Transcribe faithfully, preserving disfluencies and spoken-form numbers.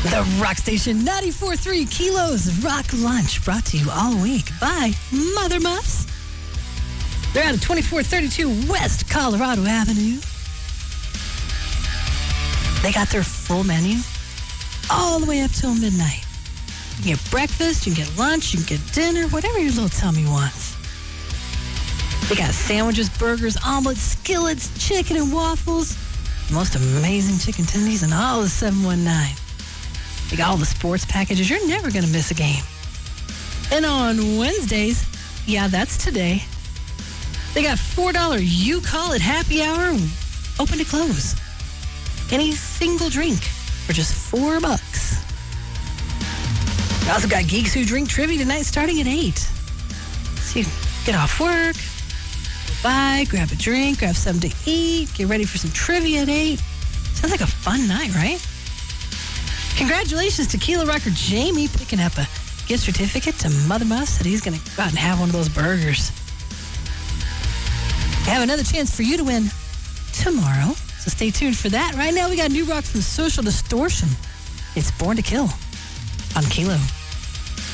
The Rock Station ninety-four point three Kilo's Rock Lunch, brought to you all week by Mother Muffs. They're out of twenty-four thirty-two West Colorado Avenue. They got their full menu all the way up till midnight. You can get breakfast, you can get lunch, you can get dinner, whatever your little tummy wants. They got sandwiches, burgers, omelets, skillets, chicken and waffles. The most amazing chicken tendies in all of seven one nine. They got all the sports packages. You're never going to miss a game. And on Wednesdays, yeah, that's today, they got four dollars You Call It Happy Hour, open to close. Any single drink for just four bucks. We also got Geeks Who Drink Trivia tonight starting at eight. So you get off work, go by, grab a drink, grab something to eat, get ready for some trivia at eight. Sounds like a fun night, right? Congratulations to Tequila Rocker Jamie picking up a gift certificate to Mother Muffs that he's going to go out and have one of those burgers. I have another chance for you to win tomorrow, so stay tuned for that. Right now, we got new rock from Social Distortion. It's Born to Kill on Kilo.